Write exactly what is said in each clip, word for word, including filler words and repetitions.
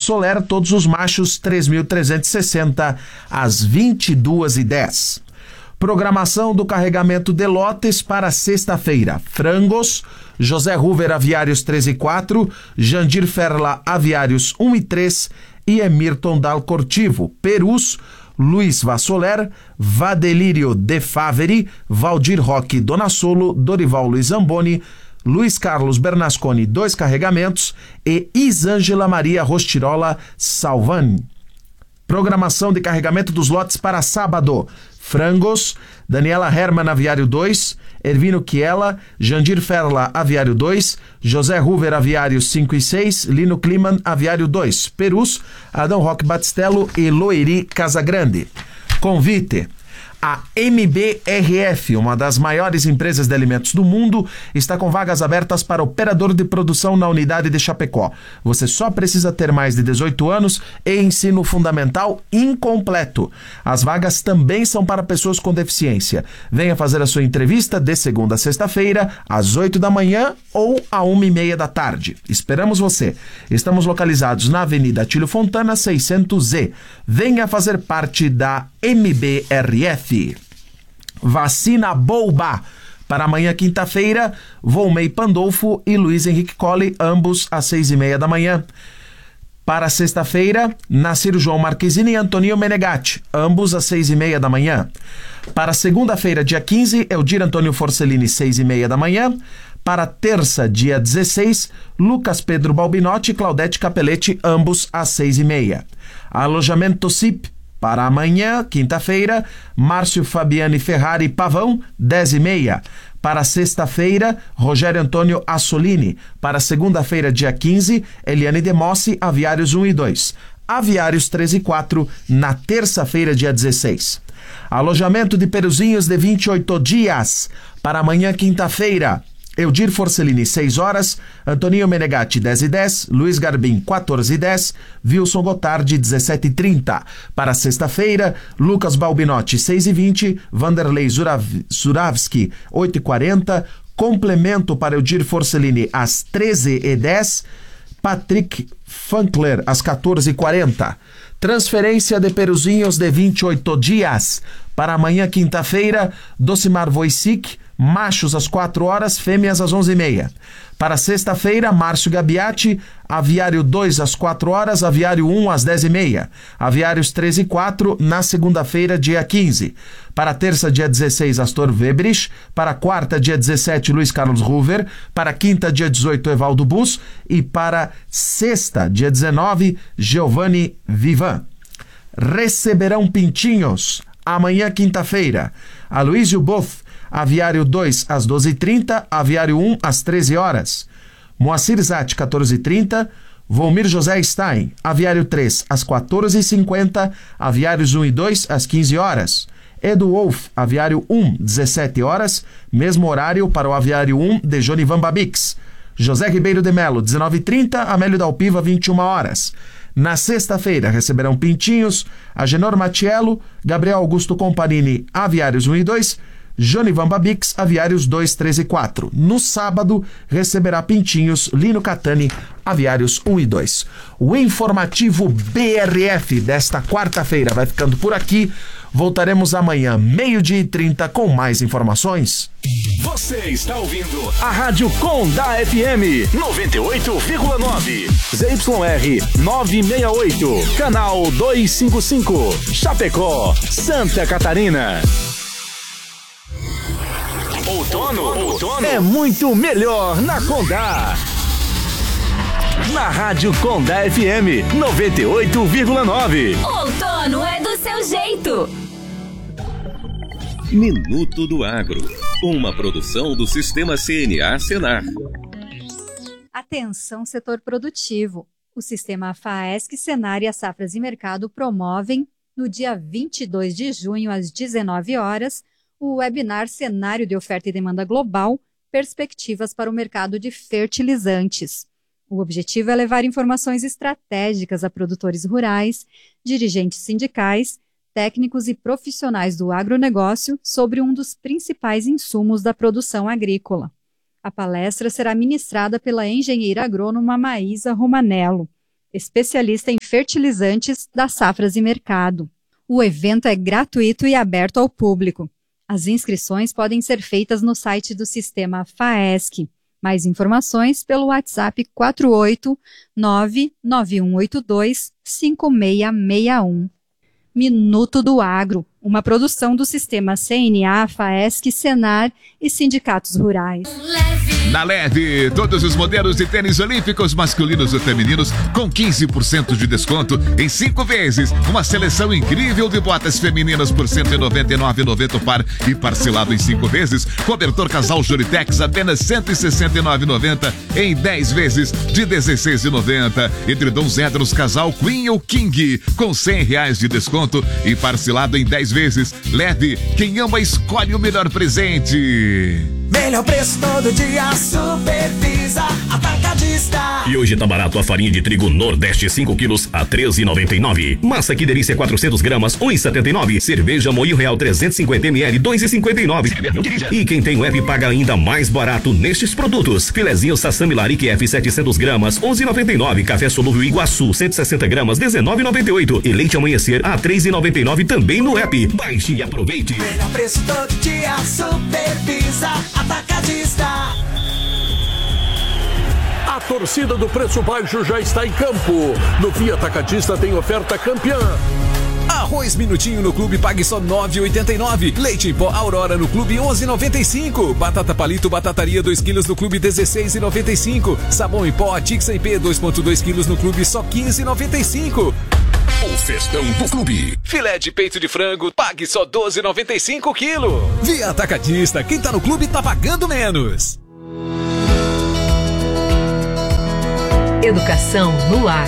Soler, todos os machos, três mil trezentos e sessenta, às vinte e duas e dez. Programação do carregamento de lotes para sexta-feira. Frangos, José Hoover Aviários três e quatro, Jandir Ferla Aviários um e três e Emirton Dal Cortivo. Perus, Luiz Vassoler, Vadelírio De Faveri, Valdir Roque Donassolo, Dorival Luiz Zamboni, Luiz Carlos Bernasconi, dois carregamentos, e Isângela Maria Rostirola Salvani. Programação de carregamento dos lotes para sábado. Frangos, Daniela Herman Aviário dois, Ervino Chiela, Jandir Ferla Aviário dois, José Hoover Aviário cinco e seis, Lino Kliman Aviário dois, Perus, Adão Roque Batistello e Loiri Casagrande. Convite. A M B R F, uma das maiores empresas de alimentos do mundo, está com vagas abertas para operador de produção na unidade de Chapecó. Você só precisa ter mais de dezoito anos e ensino fundamental incompleto. As vagas também são para pessoas com deficiência. Venha fazer a sua entrevista de segunda a sexta-feira, às oito da manhã ou à uma e meia da tarde. Esperamos você. Estamos localizados na Avenida Atílio Fontana, seiscentos E. Venha fazer parte da M B R F. Vacina Boba. Para amanhã, quinta-feira, Volmei Pandolfo e Luiz Henrique Colli, ambos às seis e meia da manhã. Para sexta-feira, Naciro João Marquezine e Antoninho Menegatti, ambos às seis e meia da manhã. Para segunda-feira, dia quinze, Eldir Antônio Forcellini, seis e meia da manhã. Para terça, dia dezesseis, Lucas Pedro Balbinotti e Claudete Capelletti, ambos às seis e meia. Alojamento C I P. Para amanhã, quinta-feira, Márcio Fabiane Ferrari Pavão, dez e meia. Para sexta-feira, Rogério Antônio Assolini. Para segunda-feira, dia quinze, Eliane Demossi, Aviários um e dois. Aviários três e quatro, na terça-feira, dia dezesseis. Alojamento de Peruzinhos de vinte e oito dias. Para amanhã, quinta-feira, Eldir Forcellini, seis horas, Antoninho Menegatti, dez e dez, Luiz Garbim, quatorze e dez, Wilson Gotardi, dezessete e trinta. Para sexta-feira, Lucas Balbinotti, seis e vinte, Vanderlei Zurav, Zuravski, oito e quarenta, complemento para Eldir Forcellini, às treze e dez, Patrick Funkler, às quatorze e quarenta. Transferência de Peruzinhos de vinte e oito dias. Para amanhã, quinta-feira, Docimar Wojcik, machos às quatro horas, fêmeas às onze e meia. Para sexta-feira, Márcio Gabiati, Aviário dois às quatro horas, Aviário um às dez e meia. Aviários três e quatro, na segunda-feira, dia quinze. Para terça, dia dezesseis, Astor Webrich. Para quarta, dia dezessete, Luiz Carlos Hoover. Para quinta, dia dezoito, Evaldo Bus. E para sexta, dia dezenove, Giovanni Vivan. Receberão pintinhos amanhã, quinta-feira. Aloysio Boff, Aviário dois às doze e trinta, Aviário um às treze horas. Moacir Zatti, quatorze e trinta, Volmir José Stein, Aviário três às quatorze e cinquenta, Aviários um e dois às quinze horas. Edu Wolf, Aviário um, dezessete horas, mesmo horário para o Aviário um de Jonivan Babix. José Ribeiro de Melo, dezenove e trinta, Amélio Dalpiva, vinte e uma horas. Na sexta-feira receberão pintinhos Agenor Matiello, Gabriel Augusto Comparini, Aviários um e dois, Jonivan Babix, Aviários dois, três e quatro. No sábado, receberá pintinhos Lino Catani, Aviários um e dois. O informativo B R F desta quarta-feira vai ficando por aqui. Voltaremos amanhã, meio-dia e trinta, com mais informações. Você está ouvindo a Rádio Condá F M noventa e oito vírgula nove, Z Y R novecentos e sessenta e oito, canal duzentos e cinquenta e cinco, Chapecó, Santa Catarina. Outono, outono é muito melhor na Condá. Na Rádio Condá F M noventa e oito vírgula nove. Outono é do seu jeito. Minuto do Agro, uma produção do Sistema C N A Senar. Atenção, setor produtivo. O Sistema FAESC, Senar e a Safras e Mercado promovem, no dia vinte e dois de junho, às dezenove horas, o webinar Cenário de Oferta e Demanda Global, Perspectivas para o Mercado de Fertilizantes. O objetivo é levar informações estratégicas a produtores rurais, dirigentes sindicais, técnicos e profissionais do agronegócio sobre um dos principais insumos da produção agrícola. A palestra será ministrada pela engenheira agrônoma Maísa Romanello. especialista em fertilizantes da Safras e Mercado. O evento é gratuito e aberto ao público. As inscrições podem ser feitas no site do Sistema FAESC. Mais informações pelo WhatsApp quatro oito nove nove um oito dois cinco seis seis um. Minuto do Agro, uma produção do Sistema C N A, FAESC, Senar e sindicatos rurais. Na Leve, todos os modelos de tênis olímpicos masculinos e femininos com quinze por cento de desconto em cinco vezes. Uma seleção incrível de botas femininas por cento e noventa e nove reais e noventa centavos o par e parcelado em cinco vezes. Cobertor casal Juritex apenas cento e sessenta e nove reais e noventa centavos em dez vezes de dezesseis reais e noventa centavos. Edredons Edros casal Queen ou King com cem reais de desconto e parcelado em dez vezes. Leve, quem ama escolhe o melhor presente. Melhor preço todo dia, Supervisa Atacadista. E hoje tá barato a farinha de trigo Nordeste cinco quilos a treze reais e noventa e nove centavos. Massa Que Delícia quatrocentos gramas, um real e setenta e nove centavos. Cerveja Moinho Real trezentos e cinquenta mililitros, dois reais e cinquenta e nove centavos. E quem tem o app paga ainda mais barato nestes produtos. Filezinho Sassami Larique F setecentos gramas, onze reais e noventa e nove centavos. Café Solúvel Iguaçu cento e sessenta gramas, dezenove reais e noventa e oito centavos. E leite Amanhecer a três reais e noventa e nove centavos também no app. Baixe e aproveite. Melhor preço todo dia, Supervisa Atacadista. A torcida do Preço Baixo já está em campo. No Via Atacadista tem oferta campeã. Arroz Minutinho no Clube pague só nove reais e oitenta e nove centavos. Leite em pó Aurora no Clube onze reais e noventa e cinco centavos. Batata Palito Batataria dois quilos no Clube dezesseis reais e noventa e cinco centavos. Sabão em pó Tix M P dois vírgula dois quilos no Clube só quinze reais e noventa e cinco centavos. O Festão do Clube. Filé de peito de frango, pague só doze reais e noventa e cinco centavos quilo. Via Atacadista, quem tá no clube tá pagando menos. Educação no ar.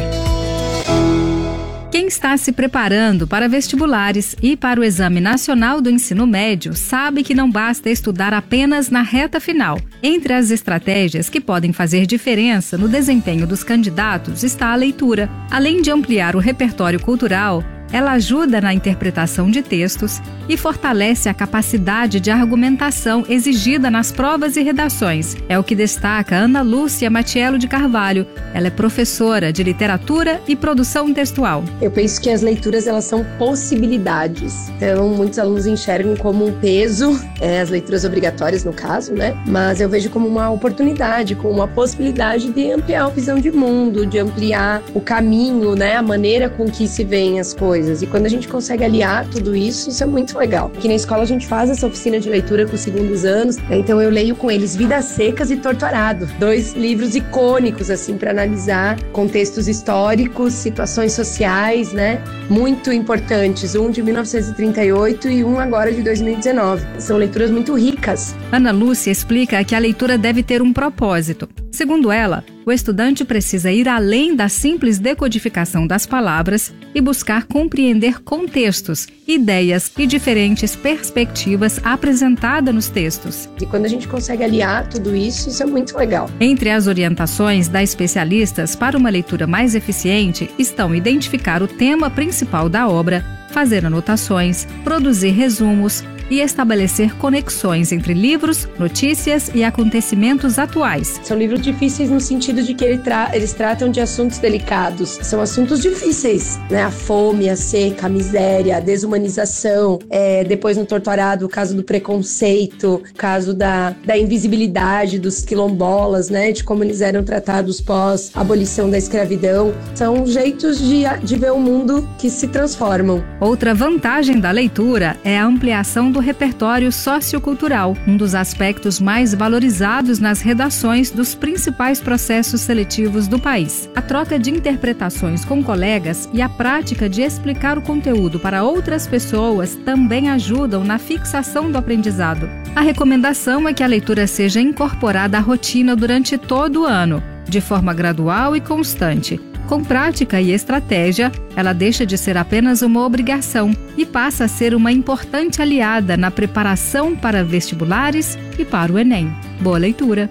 Quem está se preparando para vestibulares e para o Exame Nacional do Ensino Médio sabe que não basta estudar apenas na reta final. Entre as estratégias que podem fazer diferença no desempenho dos candidatos está a leitura. Além de ampliar o repertório cultural, ela ajuda na interpretação de textos e fortalece a capacidade de argumentação exigida nas provas e redações. É o que destaca Ana Lúcia Matiello de Carvalho. Ela é professora de literatura e produção textual. Eu penso que as leituras elas são possibilidades. Então, muitos alunos enxergam como um peso, é, as leituras obrigatórias no caso, né? Mas eu vejo como uma oportunidade, como uma possibilidade de ampliar a visão de mundo, de ampliar o caminho, né? A maneira com que se veem as coisas. E quando a gente consegue aliar tudo isso, isso é muito legal. Aqui na escola a gente faz essa oficina de leitura com os segundos anos, então eu leio com eles Vidas Secas e Torturado, dois livros icônicos, assim, para analisar contextos históricos, situações sociais, né, muito importantes, um de mil novecentos e trinta e oito e um agora de dois mil e dezenove. São leituras muito ricas. Ana Lúcia explica que a leitura deve ter um propósito. Segundo ela, o estudante precisa ir além da simples decodificação das palavras e buscar compreender contextos, ideias e diferentes perspectivas apresentadas nos textos. E quando a gente consegue aliar tudo isso, isso é muito legal. Entre as orientações da especialistas para uma leitura mais eficiente estão identificar o tema principal da obra, fazer anotações, produzir resumos e estabelecer conexões entre livros, notícias e acontecimentos atuais. São livros difíceis no sentido de que ele tra- eles tratam de assuntos delicados. São assuntos difíceis, né? A fome, a seca, a miséria, a desumanização. É, depois no Torturado, o caso do preconceito, o caso da, da invisibilidade dos quilombolas, né? De como eles eram tratados pós-abolição da escravidão. São jeitos de, de ver o mundo que se transformam. Outra vantagem da leitura é a ampliação do repertório sociocultural, um dos aspectos mais valorizados nas redações dos principais processos seletivos do país. A troca de interpretações com colegas e a prática de explicar o conteúdo para outras pessoas também ajudam na fixação do aprendizado. A recomendação é que a leitura seja incorporada à rotina durante todo o ano, de forma gradual e constante. Com prática e estratégia, ela deixa de ser apenas uma obrigação e passa a ser uma importante aliada na preparação para vestibulares e para o Enem. Boa leitura!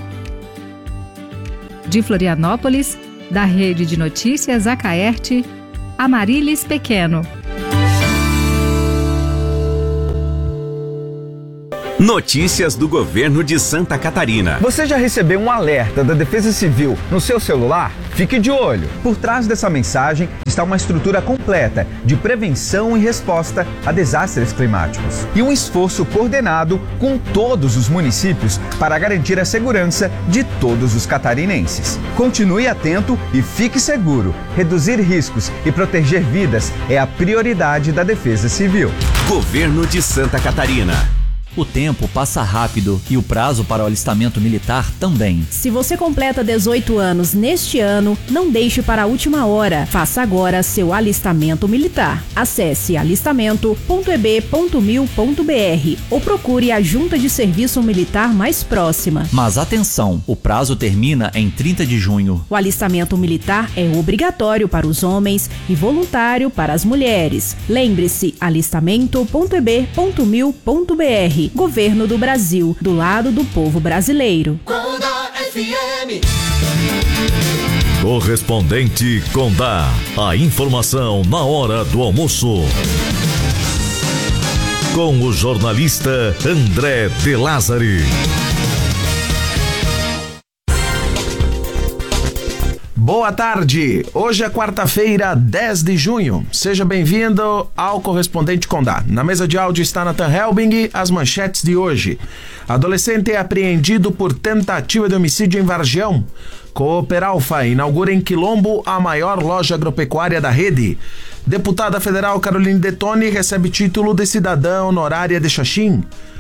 De Florianópolis, da Rede de Notícias Acaerte, Amarilis Pequeno. Notícias do governo de Santa Catarina. Você já recebeu um alerta da Defesa Civil no seu celular? Fique de olho. Por trás dessa mensagem está uma estrutura completa de prevenção e resposta a desastres climáticos e um esforço coordenado com todos os municípios para garantir a segurança de todos os catarinenses. Continue atento e fique seguro. Reduzir riscos e proteger vidas é a prioridade da Defesa Civil. Governo de Santa Catarina. O tempo passa rápido e o prazo para o alistamento militar também. Se você completa dezoito anos neste ano, não deixe para a última hora. Faça agora seu alistamento militar. Acesse alistamento ponto e b ponto mil ponto b r ou procure a Junta de Serviço Militar mais próxima. Mas atenção, o prazo termina em trinta de junho. O alistamento militar é obrigatório para os homens e voluntário para as mulheres. Lembre-se, alistamento ponto e b ponto mil ponto b r. Governo do Brasil, do lado do povo brasileiro. Conda F M. Correspondente Condá. A informação na hora do almoço. Com o jornalista André De Lázari. Boa tarde, hoje é quarta-feira, dez de junho. Seja bem-vindo ao Correspondente Condá. Na mesa de áudio está Nathan Helbing, as manchetes de hoje. Adolescente é apreendido por tentativa de homicídio em Vargião. Cooperalfa inaugura em Quilombo a maior loja agropecuária da rede. Deputada federal Caroline Detoni recebe título de cidadã honorária de Xaxim.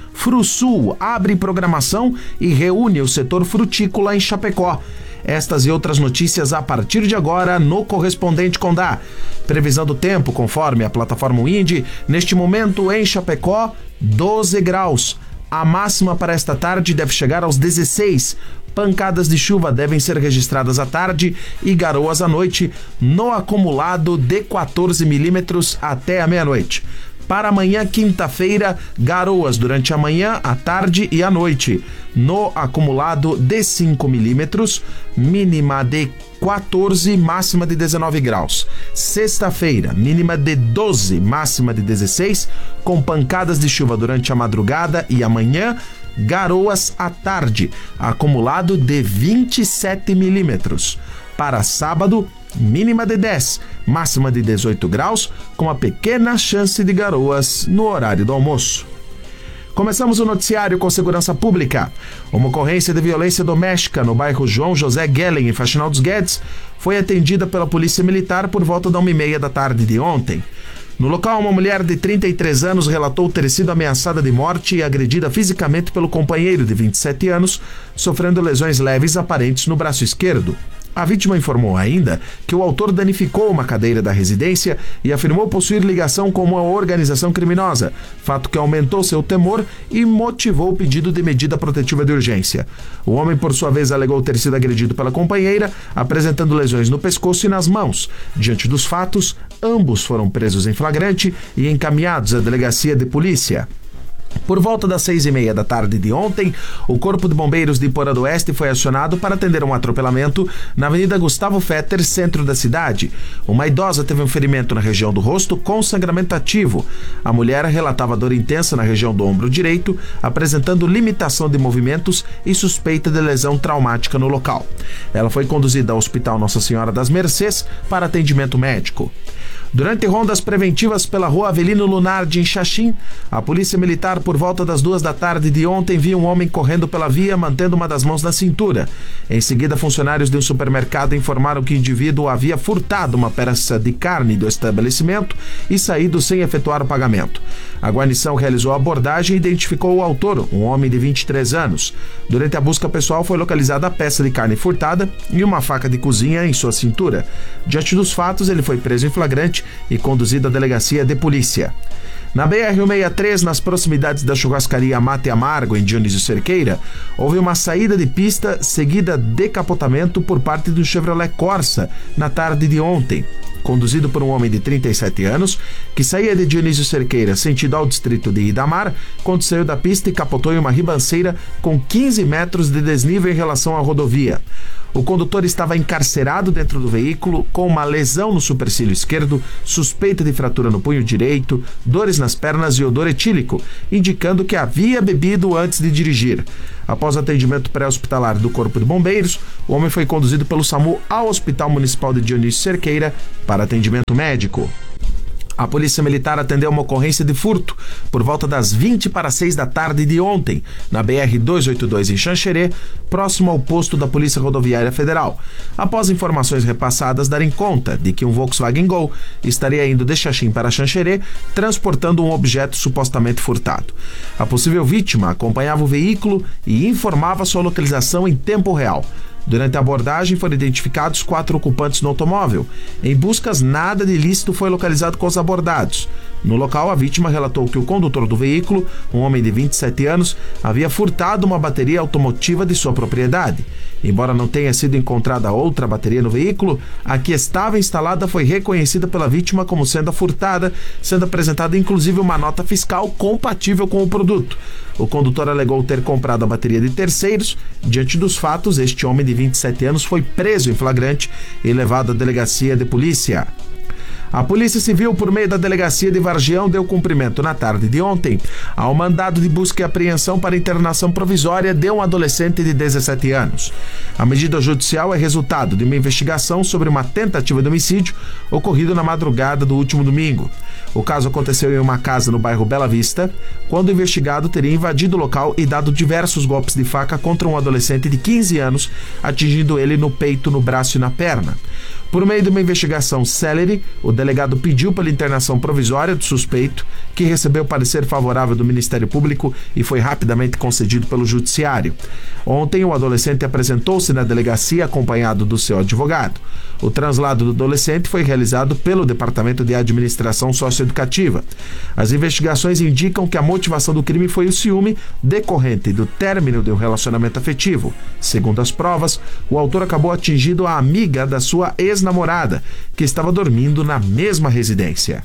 Frusul abre programação e reúne o setor frutícola em Chapecó. Estas e outras notícias a partir de agora no Correspondente Condá. Previsão do tempo, conforme a plataforma Windy, neste momento em Chapecó, doze graus. A máxima para esta tarde deve chegar aos dezesseis. Pancadas de chuva devem ser registradas à tarde e garoas à noite, no acumulado de quatorze milímetros até a meia-noite. Para amanhã, quinta-feira, garoas durante a manhã, a tarde e a noite. No acumulado de cinco milímetros, mínima de quatorze, máxima de dezenove graus. Sexta-feira, mínima de doze, máxima de dezesseis, com pancadas de chuva durante a madrugada e amanhã, garoas à tarde, acumulado de vinte e sete milímetros. Para sábado, mínima de dez, máxima de dezoito graus, com uma pequena chance de garoas no horário do almoço. Começamos o noticiário com segurança pública. Uma ocorrência de violência doméstica no bairro João José Gellen, em Faxinal dos Guedes, foi atendida pela Polícia Militar por volta da uma e meia da tarde de ontem. No local, uma mulher de trinta e três anos relatou ter sido ameaçada de morte e agredida fisicamente pelo companheiro de vinte e sete anos, sofrendo lesões leves aparentes no braço esquerdo. A vítima informou ainda que o autor danificou uma cadeira da residência e afirmou possuir ligação com uma organização criminosa, fato que aumentou seu temor e motivou o pedido de medida protetiva de urgência. O homem, por sua vez, alegou ter sido agredido pela companheira, apresentando lesões no pescoço e nas mãos. Diante dos fatos, ambos foram presos em flagrante e encaminhados à delegacia de polícia. Por volta das seis e meia da tarde de ontem, o Corpo de Bombeiros de Iporã do Oeste foi acionado para atender um atropelamento na Avenida Gustavo Fetter, centro da cidade. Uma idosa teve um ferimento na região do rosto com sangramento ativo. A mulher relatava dor intensa na região do ombro direito, apresentando limitação de movimentos e suspeita de lesão traumática no local. Ela foi conduzida ao Hospital Nossa Senhora das Mercês para atendimento médico. Durante rondas preventivas pela rua Avelino Lunardi, em Xaxim, a Polícia Militar, por volta das duas da tarde de ontem, viu um homem correndo pela via, mantendo uma das mãos na cintura. Em seguida, funcionários de um supermercado informaram que o indivíduo havia furtado uma peça de carne do estabelecimento e saído sem efetuar o pagamento. A guarnição realizou a abordagem e identificou o autor, um homem de vinte e três anos. Durante a busca pessoal, foi localizada a peça de carne furtada e uma faca de cozinha em sua cintura. Diante dos fatos, ele foi preso em flagrante e conduzido à delegacia de polícia. Na B R cento e sessenta e três, nas proximidades da churrascaria Mate Amargo, em Dionísio Cerqueira, houve uma saída de pista seguida de capotamento por parte do Chevrolet Corsa na tarde de ontem. Conduzido por um homem de trinta e sete anos, que saía de Dionísio Cerqueira sentido ao distrito de Idamar, quando saiu da pista e capotou em uma ribanceira com quinze metros de desnível em relação à rodovia. O condutor estava encarcerado dentro do veículo com uma lesão no supercílio esquerdo, suspeita de fratura no punho direito, dores nas pernas e odor etílico, indicando que havia bebido antes de dirigir. Após atendimento pré-hospitalar do Corpo de Bombeiros, o homem foi conduzido pelo SAMU ao Hospital Municipal de Dionísio Cerqueira para atendimento médico. A Polícia Militar atendeu uma ocorrência de furto por volta das vinte para seis da tarde de ontem, na B R duzentos e oitenta e dois em Xanxerê, próximo ao posto da Polícia Rodoviária Federal, após informações repassadas darem conta de que um Volkswagen Gol estaria indo de Xaxim para Xanxerê, transportando um objeto supostamente furtado. A possível vítima acompanhava o veículo e informava sua localização em tempo real. Durante a abordagem foram identificados quatro ocupantes no automóvel. Em buscas, nada de ilícito foi localizado com os abordados. No local, a vítima relatou que o condutor do veículo, um homem de vinte e sete anos, havia furtado uma bateria automotiva de sua propriedade. Embora não tenha sido encontrada outra bateria no veículo, a que estava instalada foi reconhecida pela vítima como sendo a furtada, sendo apresentada inclusive uma nota fiscal compatível com o produto. O condutor alegou ter comprado a bateria de terceiros. Diante dos fatos, este homem de vinte e sete anos foi preso em flagrante e levado à delegacia de polícia. A Polícia Civil, por meio da Delegacia de Vargião, deu cumprimento na tarde de ontem ao mandado de busca e apreensão para internação provisória de um adolescente de dezessete anos. A medida judicial é resultado de uma investigação sobre uma tentativa de homicídio ocorrido na madrugada do último domingo. O caso aconteceu em uma casa no bairro Bela Vista, quando o investigado teria invadido o local e dado diversos golpes de faca contra um adolescente de quinze anos, atingindo ele no peito, no braço e na perna. Por meio de uma investigação célere, o delegado pediu pela internação provisória do suspeito, que recebeu parecer favorável do Ministério Público e foi rapidamente concedido pelo Judiciário. Ontem, o adolescente apresentou-se na delegacia acompanhado do seu advogado. O translado do adolescente foi realizado pelo Departamento de Administração Socioeducativa. As investigações indicam que a motivação do crime foi o ciúme decorrente do término de um relacionamento afetivo. Segundo as provas, o autor acabou atingindo a amiga da sua ex-namorada, que estava dormindo na mesma residência.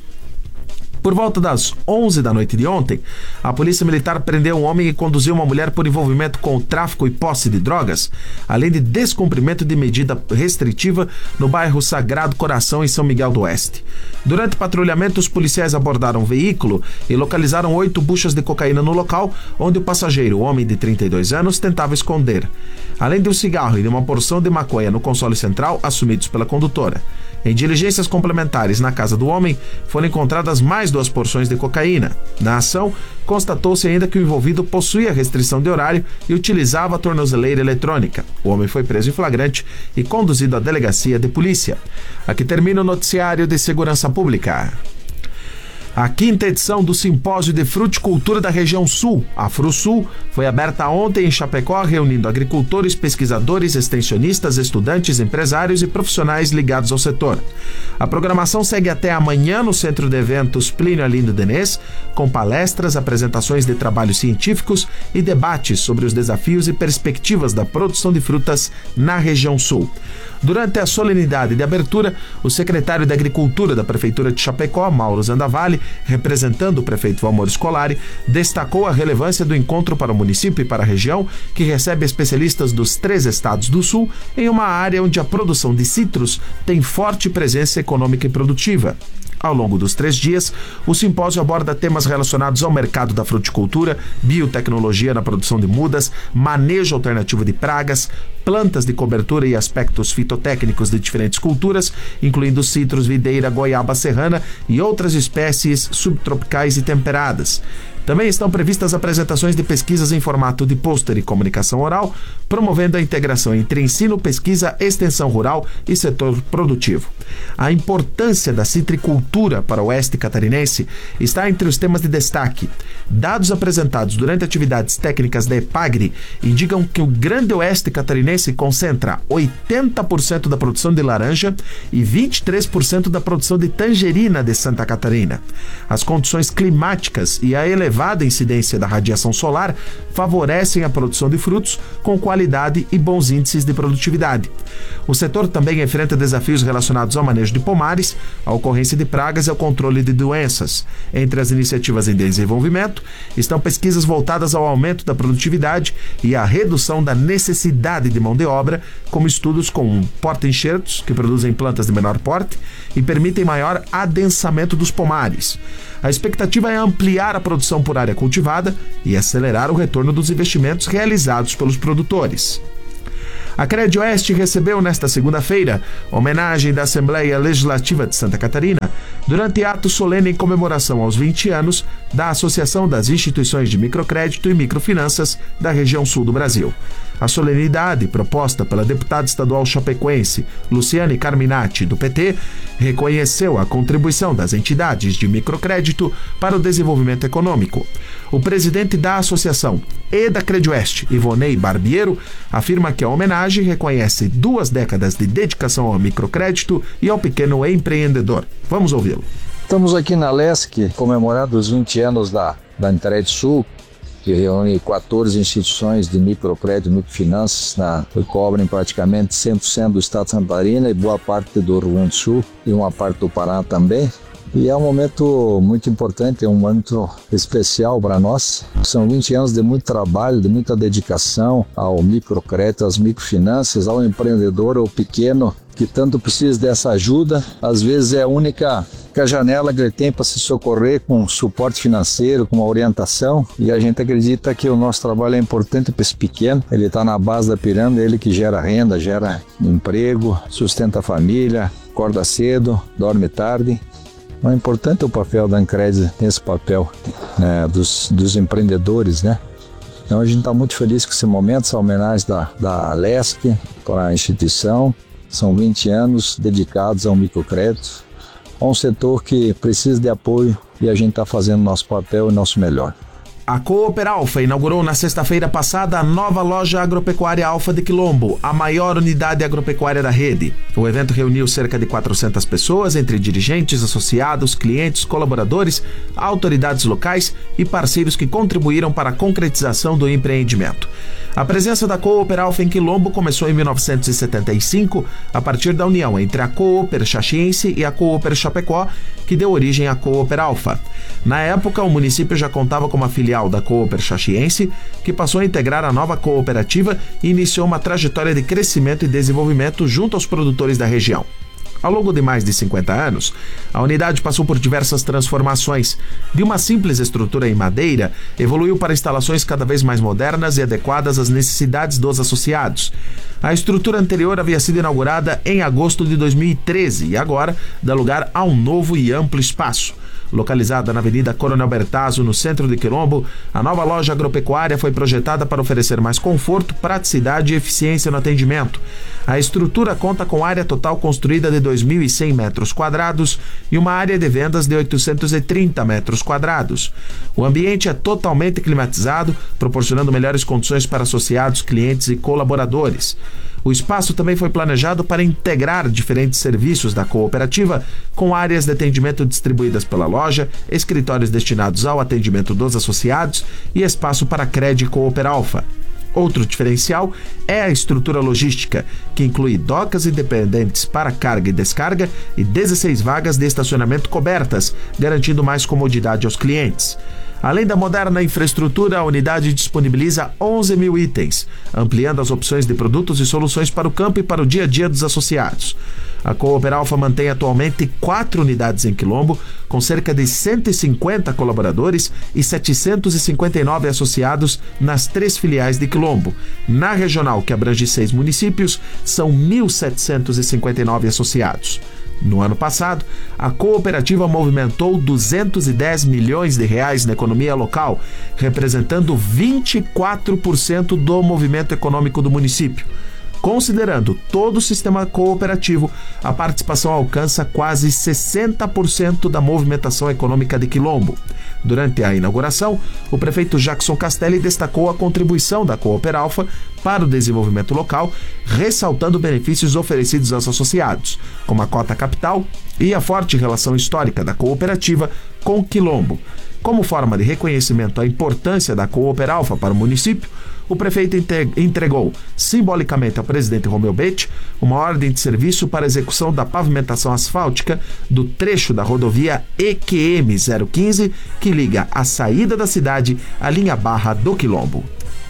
Por volta das onze da noite de ontem, a Polícia Militar prendeu um homem que conduziu uma mulher por envolvimento com o tráfico e posse de drogas, além de descumprimento de medida restritiva no bairro Sagrado Coração, em São Miguel do Oeste. Durante o patrulhamento, os policiais abordaram um veículo e localizaram oito buchas de cocaína no local, onde o passageiro, homem de trinta e dois anos, tentava esconder. Além de um cigarro e de uma porção de maconha no console central, assumidos pela condutora. Em diligências complementares na casa do homem, foram encontradas mais duas porções de cocaína. Na ação, constatou-se ainda que o envolvido possuía restrição de horário e utilizava a tornozeleira eletrônica. O homem foi preso em flagrante e conduzido à delegacia de polícia. Aqui termina o noticiário de segurança pública. A quinta edição do Simpósio de Fruticultura da Região Sul, a FruSul, foi aberta ontem em Chapecó, reunindo agricultores, pesquisadores, extensionistas, estudantes, empresários e profissionais ligados ao setor. A programação segue até amanhã no Centro de Eventos Plínio Alindo Denês, com palestras, apresentações de trabalhos científicos e debates sobre os desafios e perspectivas da produção de frutas na região Sul. Durante a solenidade de abertura, o secretário de Agricultura da Prefeitura de Chapecó, Mauro Zandavalli, representando o prefeito Valmor Scolari, destacou a relevância do encontro para o município e para a região, que recebe especialistas dos três estados do Sul, em uma área onde a produção de citros tem forte presença econômica e produtiva. Ao longo dos três dias, o simpósio aborda temas relacionados ao mercado da fruticultura, biotecnologia na produção de mudas, manejo alternativo de pragas, plantas de cobertura e aspectos fitotécnicos de diferentes culturas, incluindo citros, videira, goiaba serrana e outras espécies subtropicais e temperadas. Também estão previstas apresentações de pesquisas em formato de pôster e comunicação oral, promovendo a integração entre ensino, pesquisa, extensão rural e setor produtivo. A importância da citricultura para o oeste catarinense está entre os temas de destaque. Dados apresentados durante atividades técnicas da EPAGRE indicam que o grande oeste catarinense concentra oitenta por cento da produção de laranja e vinte e três por cento da produção de tangerina de Santa Catarina. As condições climáticas e a elevada incidência da radiação solar favorecem a produção de frutos com qualidade e bons índices de produtividade. O setor também enfrenta desafios relacionados ao manejo de pomares, à ocorrência de pragas e ao controle de doenças. Entre as iniciativas em desenvolvimento estão pesquisas voltadas ao aumento da produtividade e à redução da necessidade de de mão de obra, como estudos com porta-enxertos, que produzem plantas de menor porte e permitem maior adensamento dos pomares. A expectativa é ampliar a produção por área cultivada e acelerar o retorno dos investimentos realizados pelos produtores. A Credioeste recebeu nesta segunda-feira homenagem da Assembleia Legislativa de Santa Catarina durante ato solene em comemoração aos vinte anos da Associação das Instituições de Microcrédito e Microfinanças da região sul do Brasil. A solenidade, proposta pela deputada estadual chapecoense Luciane Carminati, do P T, reconheceu a contribuição das entidades de microcrédito para o desenvolvimento econômico. O presidente da associação e da Credioeste, Ivonei Barbiero, afirma que a homenagem reconhece duas décadas de dedicação ao microcrédito e ao pequeno empreendedor. Vamos ouvi-lo. Estamos aqui na Lesc comemorando os vinte anos da, da Internet Sul, que reúne quatorze instituições de microcrédito e microfinanças, na, que cobrem praticamente cem por cento do estado de Santa Catarina e boa parte do Rio Grande do Sul e uma parte do Pará também. E é um momento muito importante, é um momento especial para nós. São vinte anos de muito trabalho, de muita dedicação ao microcrédito, às microfinanças, ao empreendedor, ao pequeno, que tanto precisa dessa ajuda. Às vezes é a única a janela que ele tem para se socorrer com suporte financeiro, com uma orientação, e a gente acredita que o nosso trabalho é importante para esse pequeno. Ele está na base da pirâmide, ele que gera renda, gera emprego, sustenta a família, acorda cedo, dorme tarde. É importante o papel da Ancred, esse papel, né, dos, dos empreendedores, né? Então a gente está muito feliz com esse momento, essa homenagem da, da Lesc para a instituição. São vinte anos dedicados ao microcrédito, a um setor que precisa de apoio, e a gente está fazendo nosso papel e nosso melhor. A Cooper Alfa inaugurou na sexta-feira passada a nova loja agropecuária Alfa de Quilombo, a maior unidade agropecuária da rede. O evento reuniu cerca de quatrocentas pessoas, entre dirigentes, associados, clientes, colaboradores, autoridades locais e parceiros que contribuíram para a concretização do empreendimento. A presença da Cooper Alfa em Quilombo começou em mil novecentos e setenta e cinco, a partir da união entre a Cooper Xaxiense e a Cooper Chapecó, que deu origem à Cooper Alfa. Na época, o município já contava com uma filial da Cooper Xaxiense, que passou a integrar a nova cooperativa e iniciou uma trajetória de crescimento e desenvolvimento junto aos produtores da região. Ao longo de mais de cinquenta anos, a unidade passou por diversas transformações. De uma simples estrutura em madeira, evoluiu para instalações cada vez mais modernas e adequadas às necessidades dos associados. A estrutura anterior havia sido inaugurada em agosto de dois mil e treze e agora dá lugar a um novo e amplo espaço. Localizada na Avenida Coronel Bertazzo, no centro de Quilombo, a nova loja agropecuária foi projetada para oferecer mais conforto, praticidade e eficiência no atendimento. A estrutura conta com área total construída de dois mil e cem metros quadrados e uma área de vendas de oitocentos e trinta metros quadrados. O ambiente é totalmente climatizado, proporcionando melhores condições para associados, clientes e colaboradores. O espaço também foi planejado para integrar diferentes serviços da cooperativa, com áreas de atendimento distribuídas pela loja, escritórios destinados ao atendimento dos associados e espaço para a Cred Cooper Alfa. Outro diferencial é a estrutura logística, que inclui docas independentes para carga e descarga e dezesseis vagas de estacionamento cobertas, garantindo mais comodidade aos clientes. Além da moderna infraestrutura, a unidade disponibiliza onze mil itens, ampliando as opções de produtos e soluções para o campo e para o dia a dia dos associados. A Cooper Alfa mantém atualmente quatro unidades em Quilombo, com cerca de cento e cinquenta colaboradores e setecentos e cinquenta e nove associados nas três filiais de Quilombo. Na regional, que abrange seis municípios, são mil setecentos e cinquenta e nove associados. No ano passado, a cooperativa movimentou duzentos e dez milhões de reais na economia local, representando vinte e quatro por cento do movimento econômico do município. Considerando todo o sistema cooperativo, a participação alcança quase sessenta por cento da movimentação econômica de Quilombo. Durante a inauguração, o prefeito Jackson Castelli destacou a contribuição da Cooper Alfa para o desenvolvimento local, ressaltando benefícios oferecidos aos associados, como a cota capital e a forte relação histórica da cooperativa com Quilombo. Como forma de reconhecimento à importância da Cooper Alfa para o município, o prefeito entregou, simbolicamente ao presidente Romeu Betti, uma ordem de serviço para a execução da pavimentação asfáltica do trecho da rodovia E Q M zero quinze, que liga a saída da cidade à linha Barra do Quilombo.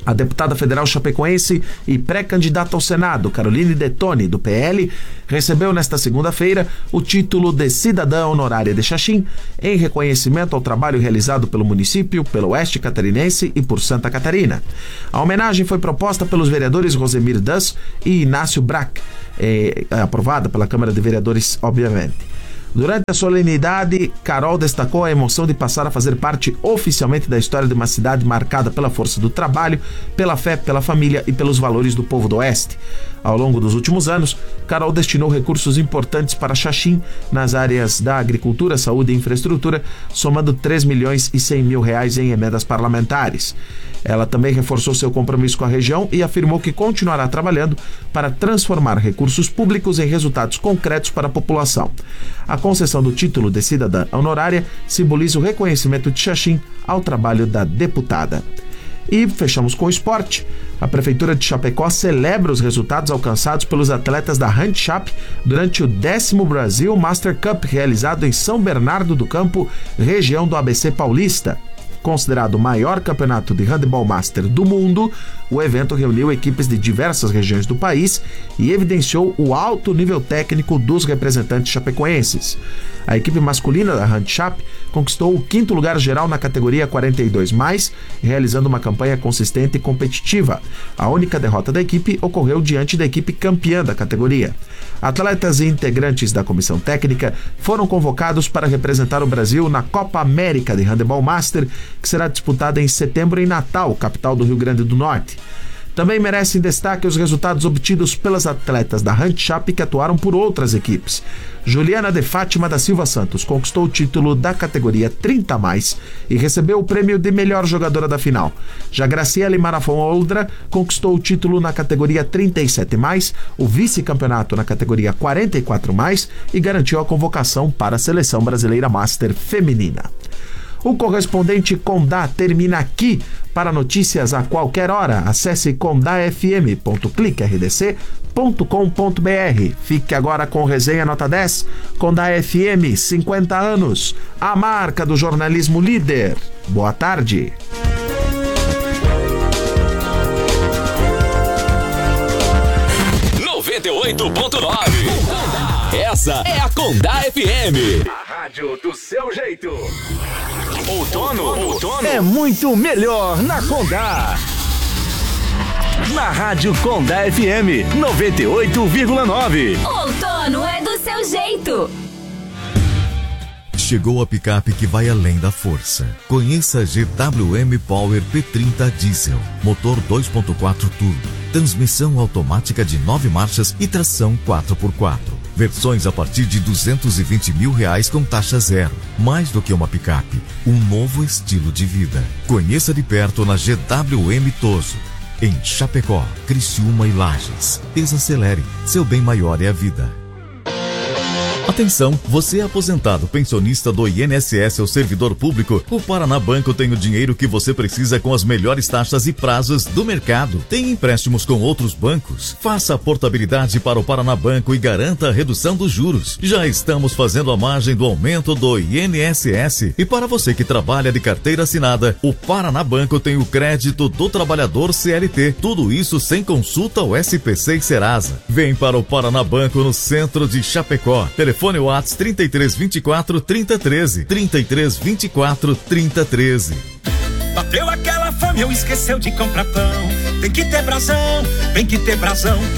A deputada federal chapecoense e pré-candidata ao Senado, Caroline Detoni, do P L, recebeu nesta segunda-feira o título de cidadã honorária de Xaxim, em reconhecimento ao trabalho realizado pelo município, pelo Oeste Catarinense e por Santa Catarina. A homenagem foi proposta pelos vereadores Rosemir Das e Inácio Brac, eh, aprovada pela Câmara de Vereadores, obviamente. Durante a solenidade, Carol destacou a emoção de passar a fazer parte oficialmente da história de uma cidade marcada pela força do trabalho, pela fé, pela família e pelos valores do povo do Oeste. Ao longo dos últimos anos, Carol destinou recursos importantes para Xaxim nas áreas da agricultura, saúde e infraestrutura, somando três milhões e cem mil reais em emendas parlamentares. Ela também reforçou seu compromisso com a região e afirmou que continuará trabalhando para transformar recursos públicos em resultados concretos para a população. A concessão do título de cidadã honorária simboliza o reconhecimento de Xaxim ao trabalho da deputada. E fechamos com o esporte. A Prefeitura de Chapecó celebra os resultados alcançados pelos atletas da Handchap durante o décimo Brasil Master Cup, realizado em São Bernardo do Campo, região do A B C Paulista. Considerado o maior campeonato de handebol master do mundo, o evento reuniu equipes de diversas regiões do país e evidenciou o alto nível técnico dos representantes chapecoenses. A equipe masculina da Handchap conquistou o quinto lugar geral na categoria quarenta e dois mais, realizando uma campanha consistente e competitiva. A única derrota da equipe ocorreu diante da equipe campeã da categoria. Atletas e integrantes da comissão técnica foram convocados para representar o Brasil na Copa América de Handebol Master, que será disputada em setembro em Natal, capital do Rio Grande do Norte. Também merecem destaque os resultados obtidos pelas atletas da Handchap que atuaram por outras equipes. Juliana de Fátima da Silva Santos conquistou o título da categoria trinta mais e recebeu o prêmio de melhor jogadora da final. Já Graciele Marafon Oldra conquistou o título na categoria trinta e sete mais, o vice-campeonato na categoria quarenta e quatro mais e garantiu a convocação para a Seleção Brasileira Master Feminina. O correspondente Condá termina aqui. Para notícias a qualquer hora, acesse condá f m ponto clique r d c ponto com ponto b r. Fique agora com Resenha Nota dez. Condá F M, cinquenta anos. A marca do jornalismo líder. Boa tarde. noventa e oito ponto nove. Essa é a Condá F M. A rádio do seu jeito. Outono, outono é muito melhor na Condá. Na rádio Condá F M noventa e oito vírgula nove. Outono é do seu jeito. Chegou a picape que vai além da força. Conheça a G W M Power P trinta Diesel. Motor dois ponto quatro turbo. Transmissão automática de nove marchas e tração quatro por quatro. Versões a partir de duzentos e vinte mil reais com taxa zero. Mais do que uma picape, um novo estilo de vida. Conheça de perto na G W M Toso. Em Chapecó, Criciúma e Lages. Desacelere, seu bem maior é a vida. Atenção, você é aposentado, pensionista do I N S S ou servidor público? O Paraná Banco tem o dinheiro que você precisa com as melhores taxas e prazos do mercado. Tem empréstimos com outros bancos? Faça a portabilidade para o Paraná Banco e garanta a redução dos juros. Já estamos fazendo a margem do aumento do I N S S. E para você que trabalha de carteira assinada, o Paraná Banco tem o crédito do trabalhador C L T. Tudo isso sem consulta ao S P C e Serasa. Vem para o Paraná Banco no centro de Chapecó. Telefone WhatsApp trinta e três, vinte e quatro, trinta, treze. trinta e três, vinte e quatro, trinta, treze. Bateu aquela fome, eu esqueceu de comprar pão. Tem que ter brasão, tem que ter brasão.